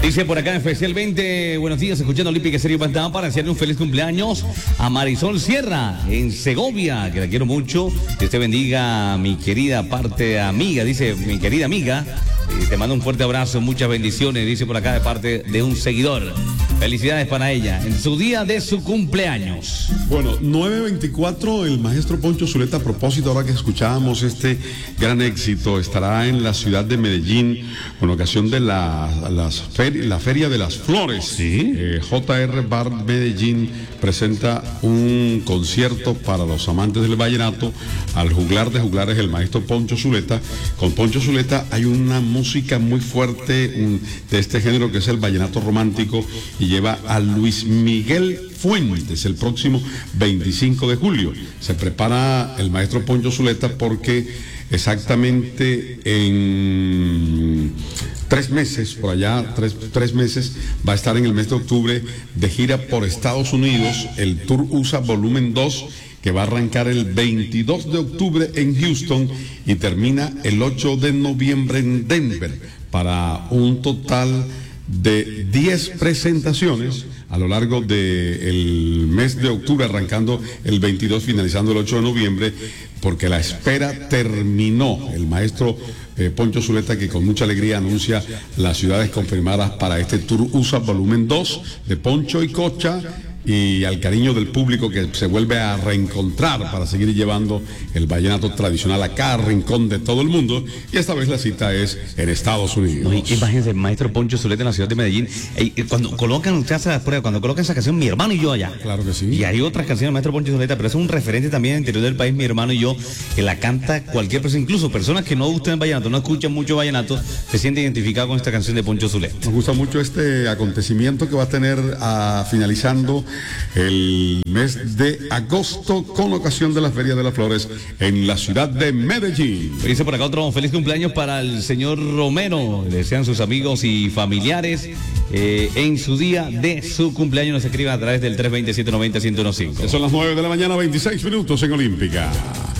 Dice por acá especialmente, buenos días, escuchando Olímpica Serie Pantalla para hacerle un feliz cumpleaños a Marisol Sierra en Segovia, que la quiero mucho. Que usted bendiga, mi querida parte amiga, dice mi querida amiga. Te mando un fuerte abrazo, muchas bendiciones, dice por acá de parte de un seguidor. Felicidades para ella en su día de su cumpleaños. Bueno, 9:24, el maestro Poncho Zuleta, a propósito, ahora que escuchábamos este gran éxito, estará en la ciudad de Medellín con ocasión de la Feria de las Flores. ¿Sí? J.R. Bar Medellín presenta un concierto para los amantes del vallenato al juglar de juglares, el maestro Poncho Zuleta. Con Poncho Zuleta hay una música muy fuerte de este género que es el vallenato romántico, y lleva a Luis Miguel Fuentes el próximo 25 de julio. Se prepara el maestro Poncho Zuleta porque exactamente en 3 meses, por allá, tres meses, va a estar en el mes de octubre de gira por Estados Unidos, el Tour USA Volumen 2, que va a arrancar el 22 de octubre en Houston y termina el 8 de noviembre en Denver, para un total de 10 presentaciones a lo largo del mes de octubre, arrancando el 22, finalizando el 8 de noviembre, porque la espera terminó. El maestro Poncho Zuleta, que con mucha alegría anuncia las ciudades confirmadas para este Tour USA Volumen 2 de Poncho y Cocha, y al cariño del público que se vuelve a reencontrar para seguir llevando el vallenato tradicional a cada rincón de todo el mundo, y esta vez la cita es en Estados Unidos. No, imagínense, el maestro Poncho Zuleta en la ciudad de Medellín. Cuando colocan, usted hace la prueba, cuando colocan esa canción, Mi Hermano y Yo allá. Claro que sí. Y hay otras canciones del maestro Poncho Zuleta, pero es un referente también en el interior del país, Mi Hermano y Yo, que la canta cualquier persona, incluso personas que no gustan vallenato, no escuchan mucho vallenato, se sienten identificados con esta canción de Poncho Zuleta. Nos gusta mucho este acontecimiento que va a tener finalizando el mes de agosto con ocasión de la Feria de las Flores en la ciudad de Medellín. Dice por acá otro feliz cumpleaños para el señor Romero. Le desean sus amigos y familiares en su día de su cumpleaños. Nos escriban a través del 320-790-1015. Son las 9 de la mañana, 26 minutos en Olímpica.